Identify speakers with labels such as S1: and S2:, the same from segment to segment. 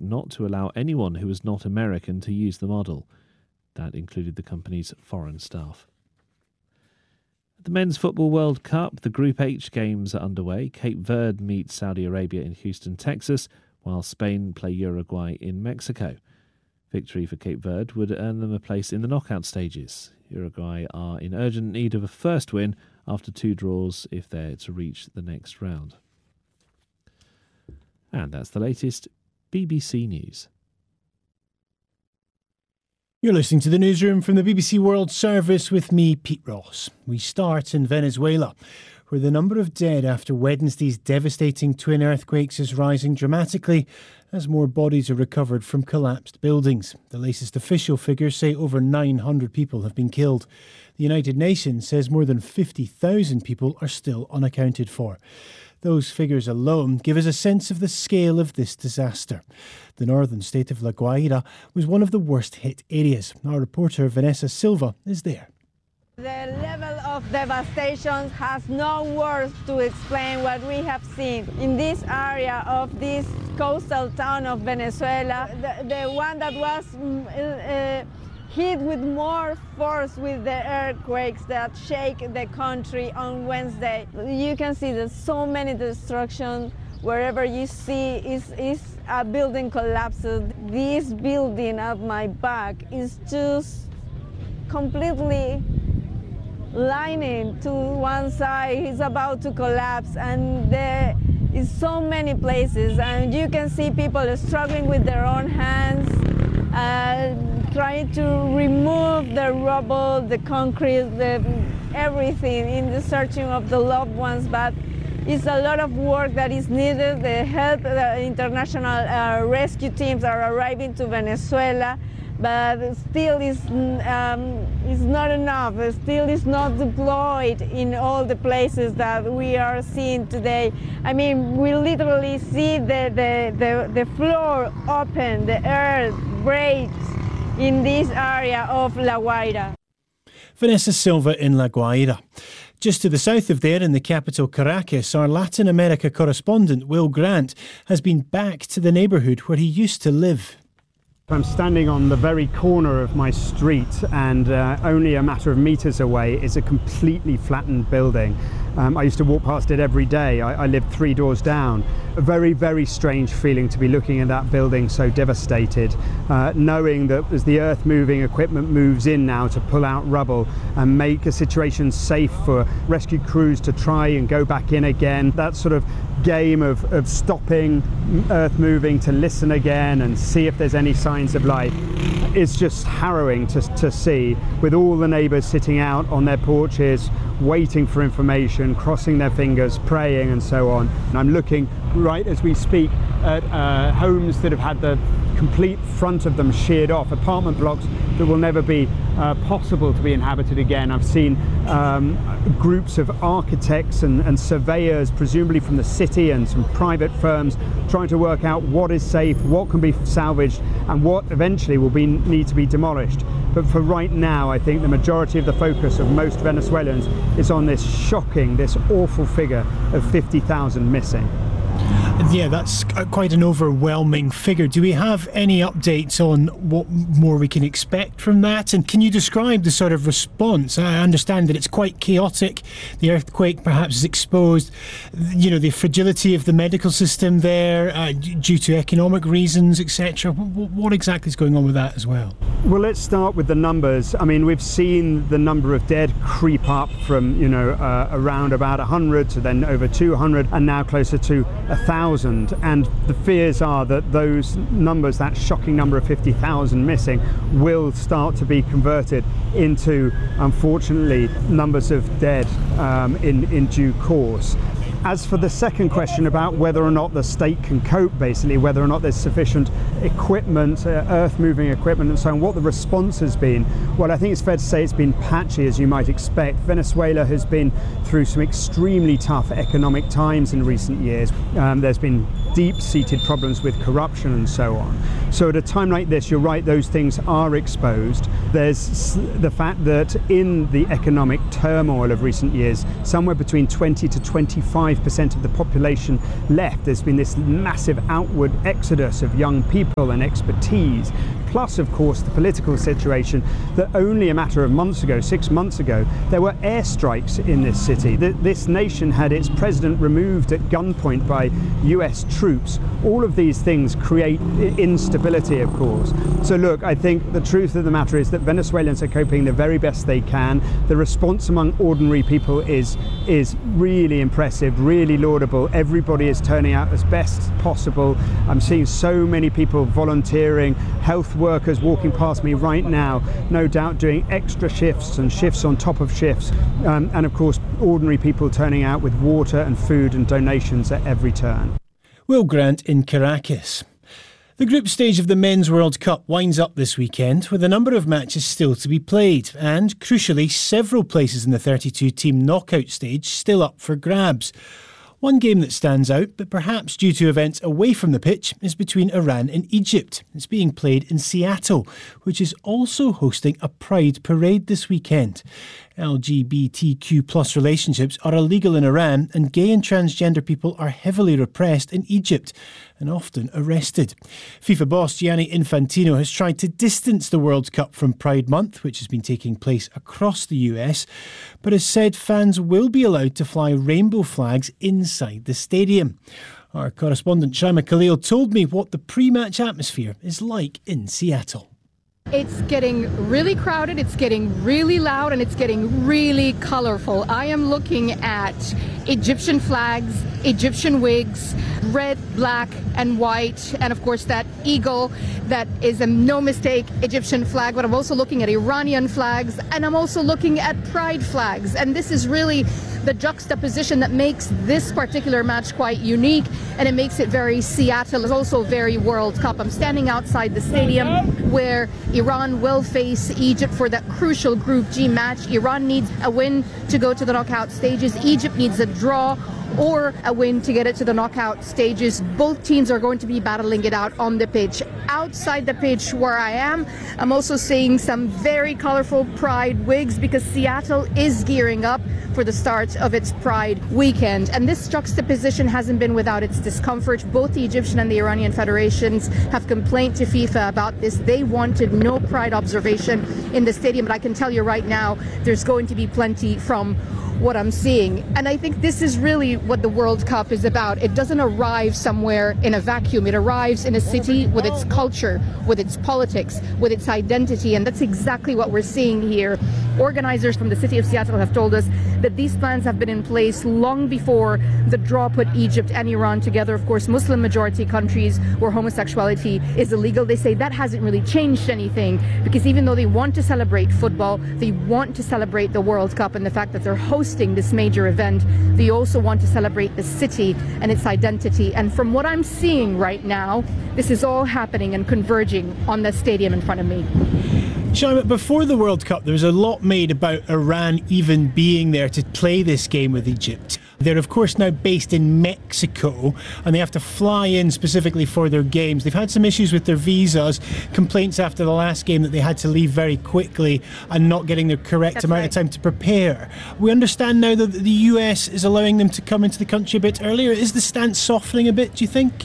S1: not to allow anyone who was not American to use the model. That included the company's foreign staff. At the Men's Football World Cup, the Group H games are underway. Cape Verde meets Saudi Arabia in Houston, Texas, while Spain play Uruguay in Mexico. Victory for Cape Verde would earn them a place in the knockout stages. Uruguay are in urgent need of a first win after 2 draws if they're to reach the next round. And that's the latest BBC News.
S2: You're listening to the newsroom from the BBC World Service with me, Pete Ross. We start in Venezuela, where the number of dead after Wednesday's devastating twin earthquakes is rising dramatically as more bodies are recovered from collapsed buildings. The latest official figures say over 900 people have been killed. The United Nations says more than 50,000 people are still unaccounted for. Those figures alone give us a sense of the scale of this disaster. The northern state of La Guaira was one of the worst hit areas. Our reporter Vanessa Silva is there.
S3: The level of devastation has no words to explain what we have seen in this area of this coastal town of Venezuela. The one that was hit with more force with the earthquakes that shake the country on Wednesday. You can see there's so many destruction. Wherever you see is a building collapses. This building at my back is just completely lining to one side. It's about to collapse, and there is so many places, and you can see people struggling with their own hands, trying to remove the rubble, the concrete, everything in the searching of the loved ones. But it's a lot of work that is needed. The international rescue teams are arriving to Venezuela, but still is not enough. Still is not deployed in all the places that we are seeing today. I mean, we literally see the floor open, the earth breaks in this area of La Guaira.
S2: Vanessa Silva in La Guaira. Just to the south of there, in the capital Caracas, our Latin America correspondent Will Grant has been back to the neighbourhood where he used to live.
S4: I'm standing on the very corner of my street, and only a matter of metres away is a completely flattened building. I used to walk past it every day. I lived 3 doors down. A very, very strange feeling to be looking at that building so devastated, knowing that as the earth-moving equipment moves in now to pull out rubble and make a situation safe for rescue crews to try and go back in again, that sort of game of stopping earth moving to listen again and see if there's any signs of life is just harrowing to see, with all the neighbours sitting out on their porches waiting for information, crossing their fingers, praying and so on. And I'm looking right as we speak at homes that have had the complete front of them sheared off, apartment blocks that will never be possible to be inhabited again. I've seen groups of architects and surveyors, presumably from the city and some private firms, trying to work out what is safe, what can be salvaged and what eventually will need to be demolished. But for right now, I think the majority of the focus of most Venezuelans is on this shocking, this awful figure of 50,000 missing.
S2: Yeah, that's quite an overwhelming figure. Do we have any updates on what more we can expect from that? And can you describe the sort of response? I understand that it's quite chaotic. The earthquake perhaps has exposed, the fragility of the medical system there due to economic reasons, etc. What exactly is going on with that as well?
S4: Well, let's start with the numbers. I mean, we've seen the number of dead creep up from, around about 100 to then over 200 and now closer to 1,000. And the fears are that those numbers, that shocking number of 50,000 missing, will start to be converted into, unfortunately, numbers of dead in due course. As for the second question about whether or not the state can cope, basically, whether or not there's sufficient equipment, earth-moving equipment and so on, what the response has been, well, I think it's fair to say it's been patchy, as you might expect. Venezuela has been through some extremely tough economic times in recent years. There's been deep-seated problems with corruption and so on. So at a time like this, you're right, those things are exposed. There's the fact that in the economic turmoil of recent years, somewhere between 20 to 25% of the population left. There's been this massive outward exodus of young people and expertise. Plus, of course, the political situation that only a matter of months ago, 6 months ago, there were airstrikes in this city. This nation had its president removed at gunpoint by US troops. All of these things create instability, of course. So look, I think the truth of the matter is that Venezuelans are coping the very best they can. The response among ordinary people is really impressive, really laudable. Everybody is turning out as best possible. I'm seeing so many people volunteering, health workers walking past me right now, no doubt doing extra shifts and shifts on top of shifts, and of course ordinary people turning out with water and food and donations at every turn.
S2: Will Grant in Caracas. The group stage of the Men's World Cup winds up this weekend with a number of matches still to be played and, crucially, several places in the 32-team knockout stage still up for grabs. One game that stands out, but perhaps due to events away from the pitch, is between Iran and Egypt. It's being played in Seattle, which is also hosting a Pride parade this weekend. LGBTQ+ relationships are illegal in Iran, and gay and transgender people are heavily repressed in Egypt and often arrested. FIFA boss Gianni Infantino has tried to distance the World Cup from Pride Month, which has been taking place across the US, but has said fans will be allowed to fly rainbow flags inside the stadium. Our correspondent Shaima Khalil told me what the pre-match atmosphere is like in Seattle.
S5: It's getting really crowded, it's getting really loud, and it's getting really colorful. I am looking at Egyptian flags, Egyptian wigs, red, black, and white, and of course that eagle that is a no mistake Egyptian flag, but I'm also looking at Iranian flags, and I'm also looking at pride flags, and this is really the juxtaposition that makes this particular match quite unique, and it makes it very Seattle. It's also very World Cup. I'm standing outside the stadium where Iran will face Egypt for that crucial Group G match. Iran needs a win to go to the knockout stages. Egypt needs a draw or a win to get it to the knockout stages. Both teams are going to be battling it out on the pitch. Outside the pitch where I am, I'm also seeing some very colorful pride wigs because Seattle is gearing up for the start of its Pride weekend. And this juxtaposition hasn't been without its discomfort. Both the Egyptian and the Iranian federations have complained to FIFA about this. They wanted no Pride observation in the stadium, but I can tell you right now, there's going to be plenty from what I'm seeing. And I think this is really what the World Cup is about. It doesn't arrive somewhere in a vacuum. It arrives in a city with its culture, with its politics, with its identity, and that's exactly what we're seeing here. Organizers from the city of Seattle have told us that these plans have been in place long before the draw put Egypt and Iran together. Of course, Muslim majority countries where homosexuality is illegal. They say that hasn't really changed anything because even though they want to celebrate football, they want to celebrate the World Cup and the fact that they're hosting this major event. They also want to celebrate the city and its identity. And from what I'm seeing right now, this is all happening and converging on the stadium in front of me.
S2: Shaima, before the World Cup, there was a lot made about Iran even being there to play this game with Egypt. They're, of course, now based in Mexico, and they have to fly in specifically for their games. They've had some issues with their visas, complaints after the last game that they had to leave very quickly and not getting the correct amount of time to prepare. We understand now that the US is allowing them to come into the country a bit earlier. Is the stance softening a bit, do you think?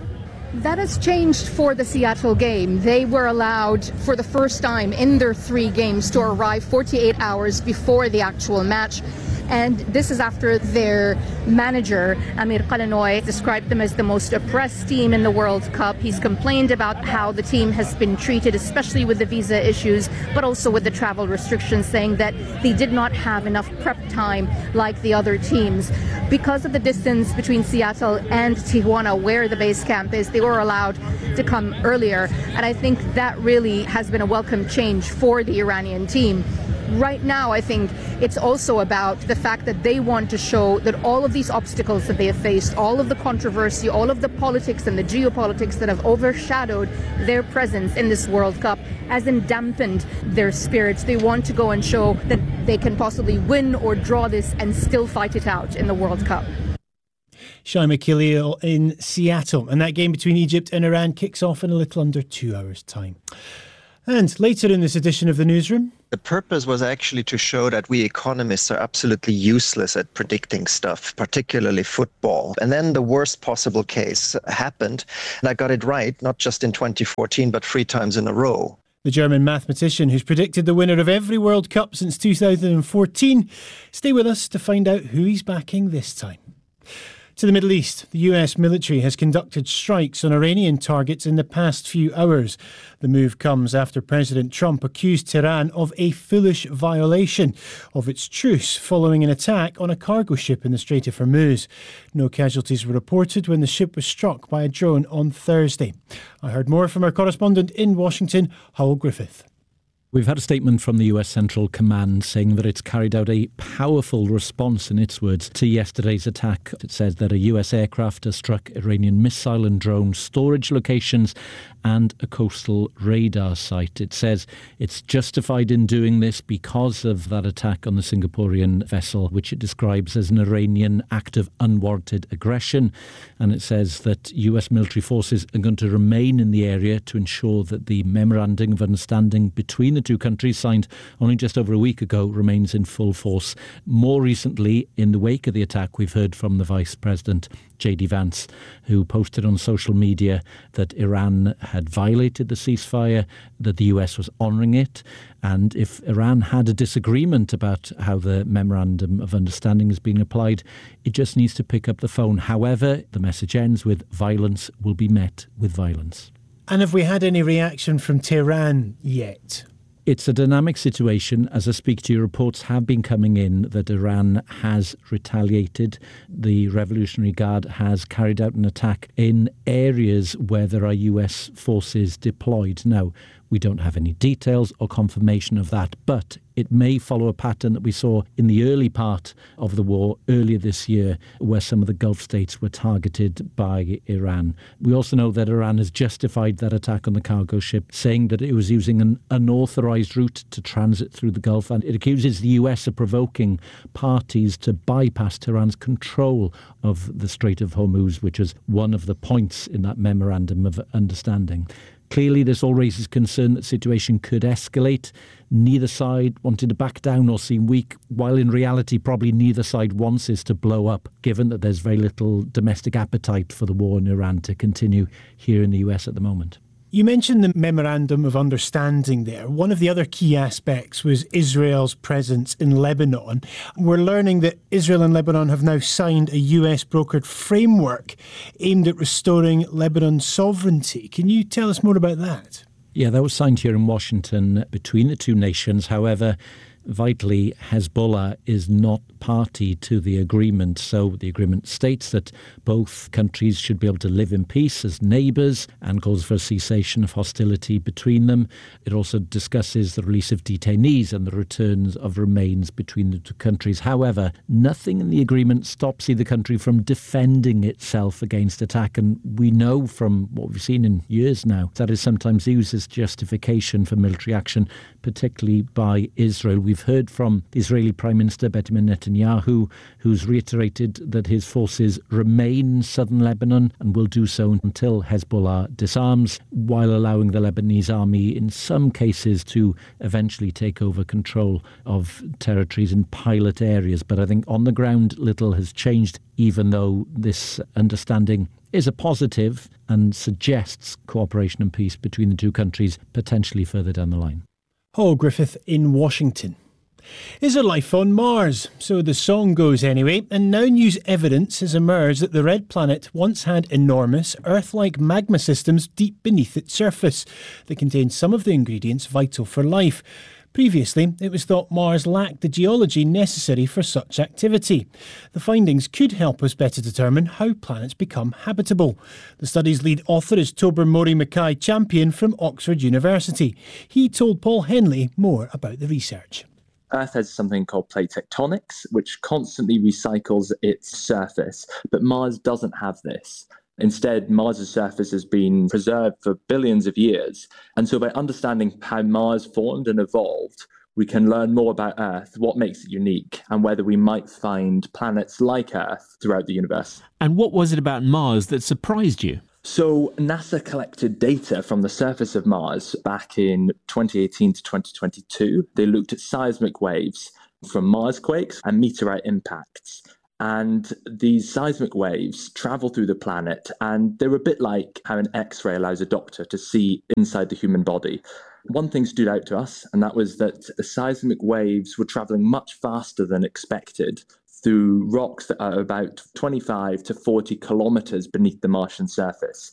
S5: That has changed for the Seattle game. They were allowed for the first time in their 3 games to arrive 48 hours before the actual match. And this is after their manager, Amir Qalanoy, described them as the most oppressed team in the World Cup. He's complained about how the team has been treated, especially with the visa issues, but also with the travel restrictions, saying that they did not have enough prep time like the other teams. Because of the distance between Seattle and Tijuana, where the base camp is, they were allowed to come earlier. And I think that really has been a welcome change for the Iranian team. Right now, I think it's also about the fact that they want to show that all of these obstacles that they have faced, all of the controversy, all of the politics and the geopolitics that have overshadowed their presence in this World Cup hasn't dampened their spirits. They want to go and show that they can possibly win or draw this and still fight it out in the World Cup.
S2: Shai McKilliel in Seattle. And that game between Egypt and Iran kicks off in a little under 2 hours' time. And later in this edition of the Newsroom...
S6: The purpose was actually to show that we economists are absolutely useless at predicting stuff, particularly football. And then the worst possible case happened, and I got it right, not just in 2014, but 3 times in a row.
S2: The German mathematician who's predicted the winner of every World Cup since 2014. Stay with us to find out who he's backing this time. To the Middle East, the US military has conducted strikes on Iranian targets in the past few hours. The move comes after President Trump accused Tehran of a foolish violation of its truce following an attack on a cargo ship in the Strait of Hormuz. No casualties were reported when the ship was struck by a drone on Thursday. I heard more from our correspondent in Washington, Howell Griffith.
S7: We've had a statement from the US Central Command saying that it's carried out a powerful response, in its words, to yesterday's attack. It says that a US aircraft has struck Iranian missile and drone storage locations and a coastal radar site. It says it's justified in doing this because of that attack on the Singaporean vessel, which it describes as an Iranian act of unwarranted aggression. And it says that US military forces are going to remain in the area to ensure that the memorandum of understanding between the two countries, signed only just over a week ago, remains in full force. More recently, in the wake of the attack, we've heard from the Vice President, J.D. Vance, who posted on social media that Iran had violated the ceasefire, that the US was honouring it, and if Iran had a disagreement about how the memorandum of understanding is being applied, it just needs to pick up the phone. However, the message ends with violence will be met with violence.
S2: And have we had any reaction from Tehran yet?
S7: It's a dynamic situation. As I speak to you, reports have been coming in that Iran has retaliated. The Revolutionary Guard has carried out an attack in areas where there are US forces deployed. Now, we don't have any details or confirmation of that, but it may follow a pattern that we saw in the early part of the war earlier this year, where some of the Gulf states were targeted by Iran. We also know that Iran has justified that attack on the cargo ship, saying that it was using an unauthorized route to transit through the Gulf, and it accuses the US of provoking parties to bypass Tehran's control of the Strait of Hormuz, which is one of the points in that memorandum of understanding. Clearly, this all raises concern that the situation could escalate. Neither side wanted to back down or seem weak, while in reality probably neither side wants this to blow up, given that there's very little domestic appetite for the war in Iran to continue here in the US at the moment.
S2: You mentioned the Memorandum of Understanding there. One of the other key aspects was Israel's presence in Lebanon. We're learning that Israel and Lebanon have now signed a US-brokered framework aimed at restoring Lebanon's sovereignty. Can you tell us more about that?
S7: Yeah, that was signed here in Washington between the two nations. However, vitally, Hezbollah is not party to the agreement. So the agreement states that both countries should be able to live in peace as neighbours and calls for a cessation of hostility between them. It also discusses the release of detainees and the returns of remains between the two countries. However, nothing in the agreement stops either country from defending itself against attack. And we know from what we've seen in years now that is sometimes used as justification for military action, particularly by Israel. We've heard from the Israeli Prime Minister Benjamin Netanyahu, who's reiterated that his forces remain in southern Lebanon and will do so until Hezbollah disarms, while allowing the Lebanese army in some cases to eventually take over control of territories in pilot areas. But I think on the ground little has changed, even though this understanding is a positive and suggests cooperation and peace between the two countries potentially further down the line.
S2: Howell Griffith in Washington. Is there life on Mars? So the song goes anyway, and now news evidence has emerged that the red planet once had enormous Earth-like magma systems deep beneath its surface that contained some of the ingredients vital for life. Previously, it was thought Mars lacked the geology necessary for such activity. The findings could help us better determine how planets become habitable. The study's lead author is Tober Mori Mackay-Champion from Oxford University. He told Paul Henley more about the research.
S8: Earth has something called plate tectonics, which constantly recycles its surface, but Mars doesn't have this. Instead, Mars' surface has been preserved for billions of years. And so by understanding how Mars formed and evolved, we can learn more about Earth, what makes it unique, and whether we might find planets like Earth throughout the universe.
S9: And what was it about Mars that surprised you?
S8: So NASA collected data from the surface of Mars back in 2018 to 2022. They looked at seismic waves from Mars quakes and meteorite impacts. And these seismic waves travel through the planet, and they're a bit like how an X-ray allows a doctor to see inside the human body. One thing stood out to us, and that was that the seismic waves were traveling much faster than expected through rocks that are about 25 to 40 kilometers beneath the Martian surface.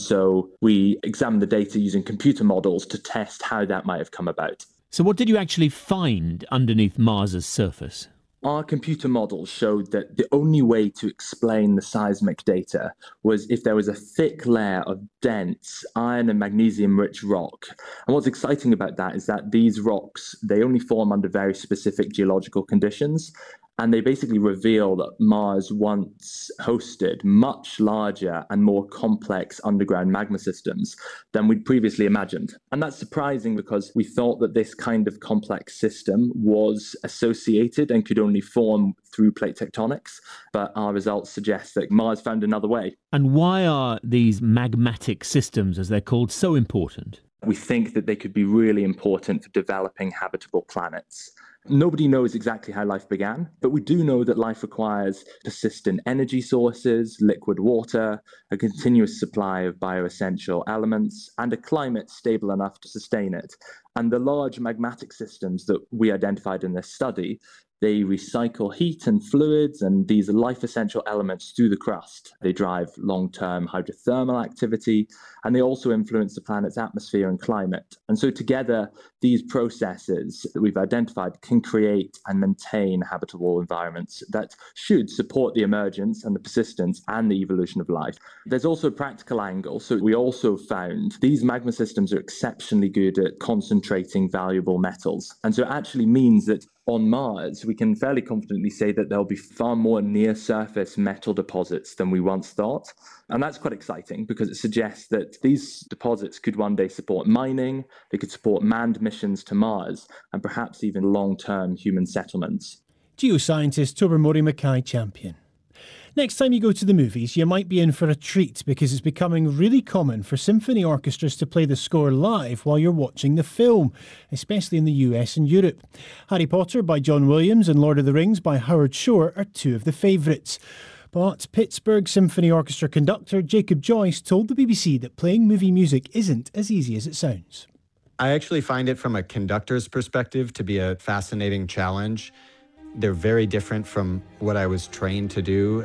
S8: So we examined the data using computer models to test how that might have come about.
S9: So what did you actually find underneath Mars's surface?
S8: Our computer models showed that the only way to explain the seismic data was if there was a thick layer of dense iron and magnesium-rich rock. And what's exciting about that is that these rocks, they only form under very specific geological conditions. And they basically reveal that Mars once hosted much larger and more complex underground magma systems than we'd previously imagined. And that's surprising because we thought that this kind of complex system was associated and could only form through plate tectonics. But our results suggest that Mars found another way.
S9: And why are these magmatic systems, as they're called, so important?
S8: We think that they could be really important for developing habitable planets. Nobody knows exactly how life began, but we do know that life requires persistent energy sources, liquid water, a continuous supply of bioessential elements, and a climate stable enough to sustain it. And the large magmatic systems that we identified in this study, they recycle heat and fluids and these life-essential elements through the crust. They drive long-term hydrothermal activity, and they also influence the planet's atmosphere and climate. And so together, these processes that we've identified can create and maintain habitable environments that should support the emergence and the persistence and the evolution of life. There's also a practical angle. So we also found these magma systems are exceptionally good at concentrating valuable metals. And so it actually means that on Mars, we can fairly confidently say that there'll be far more near-surface metal deposits than we once thought. And that's quite exciting because it suggests that these deposits could one day support mining, they could support manned missions to Mars, and perhaps even long-term human settlements.
S2: Geoscientist Tobermory Mackay champion. Next time you go to the movies, you might be in for a treat because it's becoming really common for symphony orchestras to play the score live while you're watching the film, especially in the US and Europe. Harry Potter by John Williams and Lord of the Rings by Howard Shore are two of the favourites. But Pittsburgh Symphony Orchestra conductor Jacob Joyce told the BBC that playing movie music isn't as easy as it sounds.
S10: I actually find it from a conductor's perspective to be a fascinating challenge. They're very different from what I was trained to do.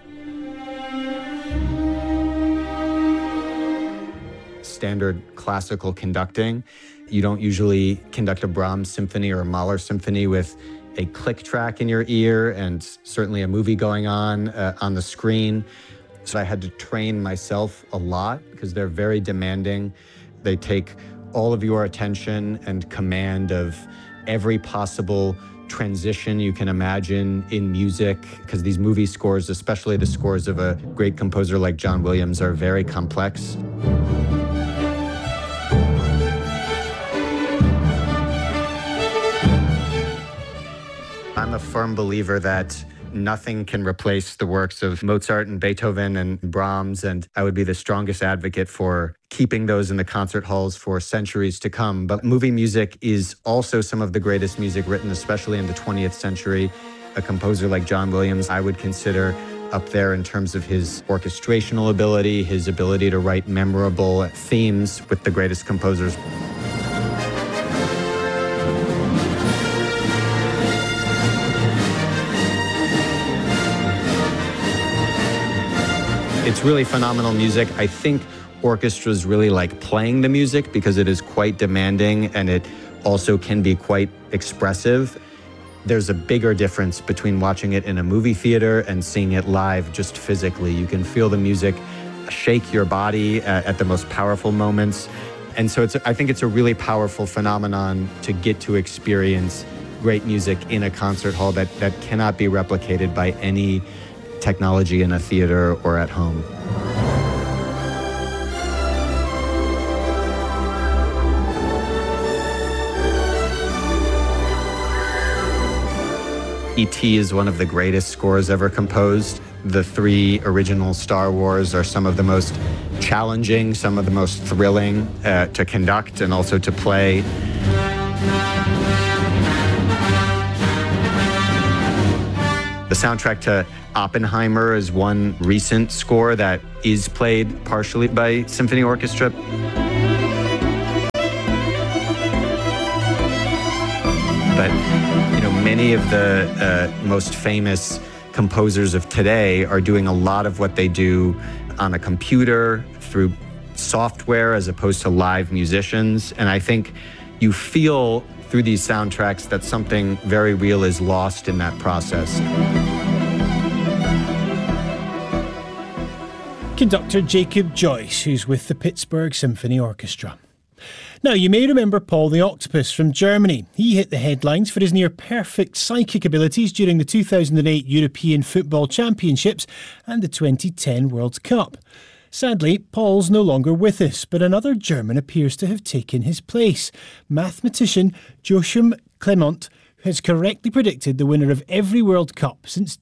S10: Standard classical conducting. You don't usually conduct a Brahms symphony or a Mahler symphony with a click track in your ear and certainly a movie going on the screen. So I had to train myself a lot because they're very demanding. They take all of your attention and command of every possible transition you can imagine in music, because these movie scores, especially the scores of a great composer like John Williams, are very complex. I'm a firm believer that nothing can replace the works of Mozart and Beethoven and Brahms, and I would be the strongest advocate for keeping those in the concert halls for centuries to come. But movie music is also some of the greatest music written, especially in the 20th century. A composer like John Williams, I would consider up there in terms of his orchestrational ability, his ability to write memorable themes with the greatest composers. It's really phenomenal music. I think orchestras really like playing the music because it is quite demanding and it also can be quite expressive. There's a bigger difference between watching it in a movie theater and seeing it live just physically. You can feel the music shake your body at the most powerful moments. And so I think it's a really powerful phenomenon to get to experience great music in a concert hall that cannot be replicated by any technology in a theater or at home. E.T. is one of the greatest scores ever composed. The 3 original Star Wars are some of the most challenging, some of the most thrilling to conduct and also to play. The soundtrack to Oppenheimer is one recent score that is played partially by symphony orchestra. But, many of the most famous composers of today are doing a lot of what they do on a computer through software as opposed to live musicians. And I think you feel through these soundtracks that something very real is lost in that process.
S2: Conductor Jacob Joyce, who's with the Pittsburgh Symphony Orchestra. Now, you may remember Paul the Octopus from Germany. He hit the headlines for his near-perfect psychic abilities during the 2008 European Football Championships and the 2010 World Cup. Sadly, Paul's no longer with us, but another German appears to have taken his place. Mathematician Joachim Clement has correctly predicted the winner of every World Cup since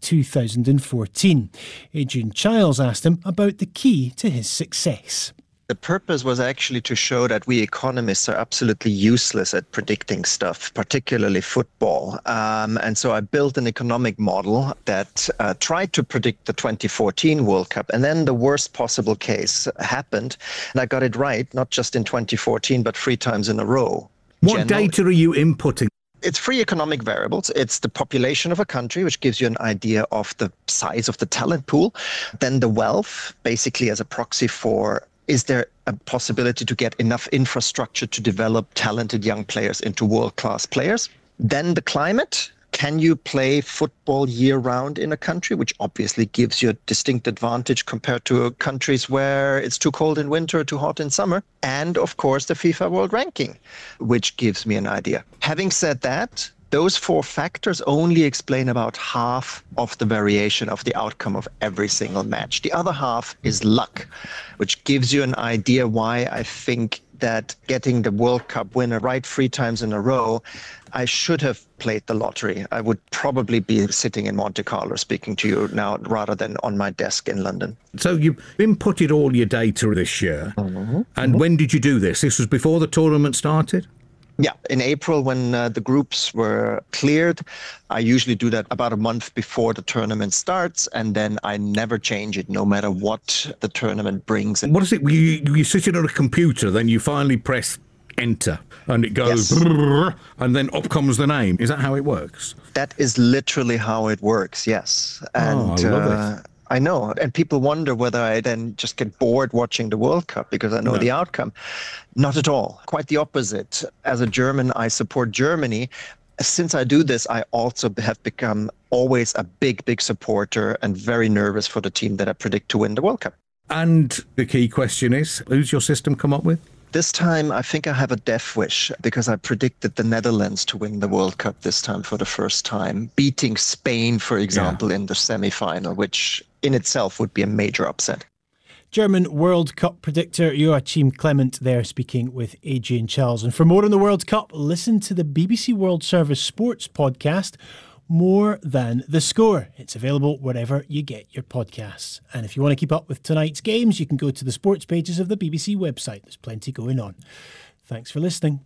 S2: 2014. Adrian Chiles asked him about the key to his success.
S6: The purpose was actually to show that we economists are absolutely useless at predicting stuff, particularly football. And so I built an economic model that tried to predict the 2014 World Cup. And then the worst possible case happened. And I got it right, not just in 2014, but 3 times in a row.
S11: What data are you inputting?
S6: It's 3 economic variables. It's the population of a country, which gives you an idea of the size of the talent pool. Then the wealth, basically as a proxy for, is there a possibility to get enough infrastructure to develop talented young players into world-class players? Then the climate. Can you play football year-round in a country, which obviously gives you a distinct advantage compared to countries where it's too cold in winter or too hot in summer? And, of course, the FIFA World Ranking, which gives me an idea. Having said that, those 4 factors only explain about half of the variation of the outcome of every single match. The other half is luck, which gives you an idea why I think that getting the World Cup winner right 3 times in a row, I should have played the lottery. I would probably be sitting in Monte Carlo speaking to you now rather than on my desk in London.
S11: So you've inputted all your data this year. And when did you do this? This was before the tournament started?
S6: Yeah, in April when the groups were cleared. I usually do that about a month before the tournament starts, and then I never change it no matter what the tournament brings.
S11: What is it? You sit at a computer, then you finally press enter and it goes, yes. And then up comes the name. Is that how it works?
S6: That is literally how it works, yes. And
S11: I love it.
S6: I know, and people wonder whether I then just get bored watching the World Cup because I know the outcome. Not at all. Quite the opposite. As a German, I support Germany. Since I do this, I also have become always a big, big supporter and very nervous for the team that I predict to win the World Cup.
S11: And the key question is, who's your system come up with?
S6: This time, I think I have a death wish because I predicted the Netherlands to win the World Cup this time for the first time, beating Spain, for example, in the semi-final, which in itself would be a major upset.
S2: German World Cup predictor Joachim Clement there speaking with Adrian Chiles. And for more on the World Cup, listen to the BBC World Service Sports podcast, More Than the Score. It's available wherever you get your podcasts. And if you want to keep up with tonight's games, you can go to the sports pages of the BBC website. There's plenty going on. Thanks for listening.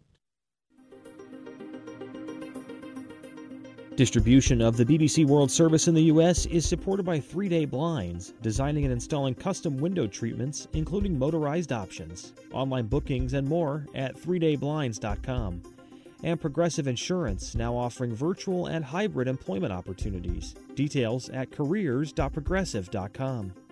S12: Distribution of the BBC World Service in the US is supported by 3 Day Blinds, designing and installing custom window treatments, including motorized options. Online bookings and more at 3dayblinds.com. And Progressive Insurance, now offering virtual and hybrid employment opportunities. Details at careers.progressive.com.